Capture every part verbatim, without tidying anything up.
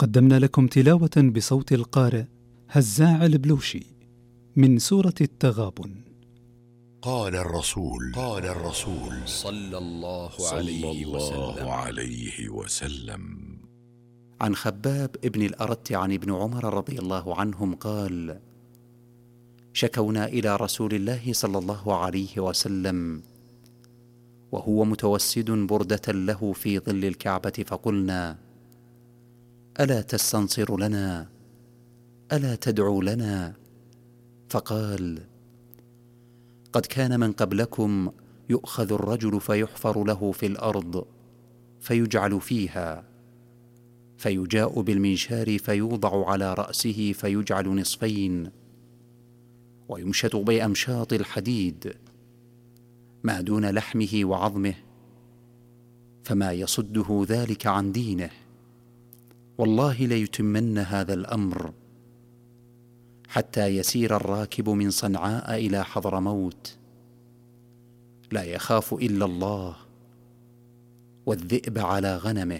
قدمنا لكم تلاوة بصوت القارئ هزاع البلوشي من سورة التغابن. قال الرسول قال الرسول صلى الله صلى عليه الله وسلم عليه وسلم عن خباب ابن الأرت عن ابن عمر رضي الله عنهم قال: شكونا إلى رسول الله صلى الله عليه وسلم وهو متوسد بردة له في ظل الكعبة، فقلنا: ألا تستنصر لنا؟ ألا تدعو لنا؟ فقال: قد كان من قبلكم يؤخذ الرجل فيحفر له في الأرض فيجعل فيها، فيجاء بالمنشار فيوضع على رأسه فيجعل نصفين، ويمشط بأمشاط الحديد ما دون لحمه وعظمه، فما يصده ذلك عن دينه. والله ليتمن هذا الأمر حتى يسير الراكب من صنعاء إلى حضرموت لا يخاف إلا الله والذئب على غنمه،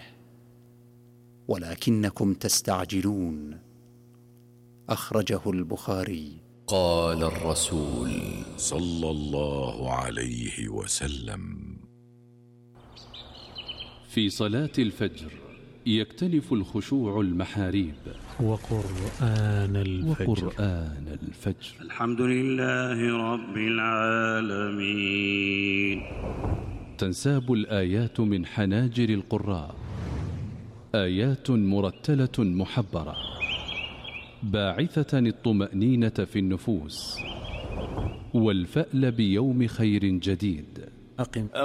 ولكنكم تستعجلون. أخرجه البخاري. قال الرسول صلى الله عليه وسلم: في صلاة الفجر يكتنف الخشوع المحاريب وقرآن الفجر, وقرآن الفجر. الحمد لله رب العالمين. تنساب الآيات من حناجر القراء، آيات مرتلة محبرة باعثة الطمأنينة في النفوس والفأل بيوم خير جديد. أقم